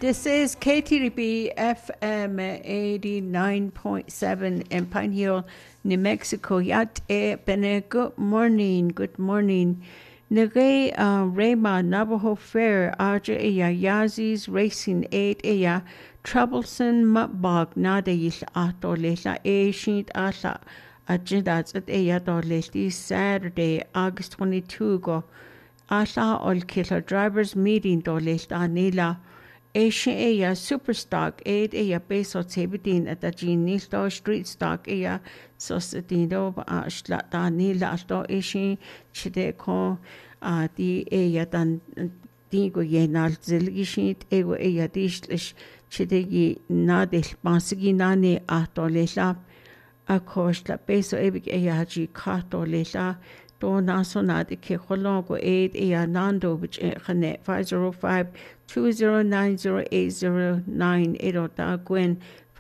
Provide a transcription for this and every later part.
This is KTDB FM 89.7 in Pine Hill, New Mexico. Yat e bene. Good morning. Good morning. Nere Rema Navajo Fair Aja eya Yazis Racing 8 eya Troublesome Mutbog Nada Yil Ato Lela E Shint Asa Ajidas at eya Doleti Saturday, August 22 go Asa Ol Killer Drivers Meeting Doleta Nila Asian eya Superstock 8 eya peso Tebedin at the Ginildo Street Stock eya Sosatino Ashlata Nila Asto Asian Chideko di eya dan digo yenal zilgishit ego eya dishlish chidegi nadil basigi nani ato lela akosh la peso ebik eya haji kato lela do naso nadi ke holongo 8 eya nando which khane 505-209-0809 edo da gwen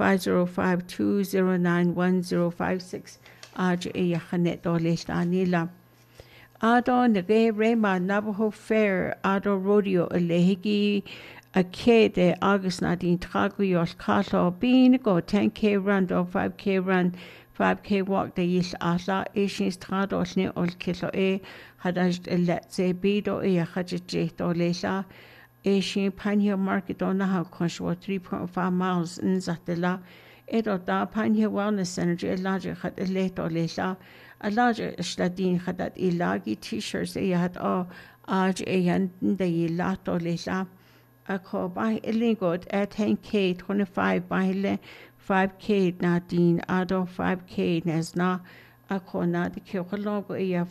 505-209-1056 aj eya khane do lela nila Ado Nage Rema Navajo Fair Ado Rodeo Alehigi Akede August Nadine Trago Yos Kato Bean Go 10K run do 5K run 5K walk the Yis Asa Asian Strado Sne Ol Kilo Hadaj Letze Bido Hajit do Lesa Asian Panya Market on Naha Conshwa 3.5 miles in Zatela Edo Da Panya Wellness Center Elaja Hat Eleto Lesa a larger Shladin Hadat Ilagi t-shirts had all Aj Ayan de Lato Lesa a call by Elingot at 10K 25 by 5K Nadine Ado 5K Nesna a call not the Kyokologo Aya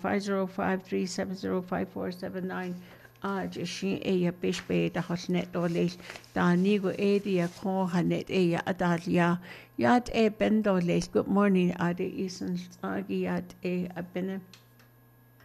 505-370-5479 Aj she Aya Bishbe the Hosnet Dolis Da Nigo Adia Ko Hanet Aya Adalia Yat e bendo les. Good morning, Ade Isen Sagi Yat e abene.